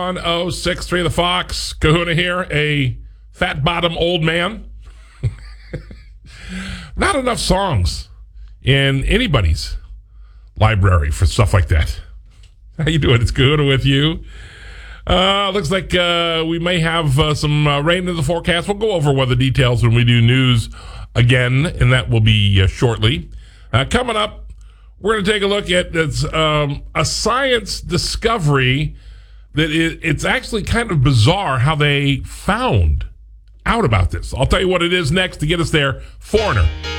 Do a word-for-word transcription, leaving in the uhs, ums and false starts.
one oh six three The Fox. Kahuna here, a fat bottom old man. Not enough songs in anybody's library for stuff like that. How you doing? It's Kahuna with you. Uh, looks like uh, we may have uh, some uh, rain in the forecast. We'll go over weather details when we do news again, and that will be uh, shortly. Uh, coming up, we're going to take a look at it's, um, a science discovery that it, it's actually kind of bizarre how they found out about this. I'll tell you what it is next to get us there. Foreigner.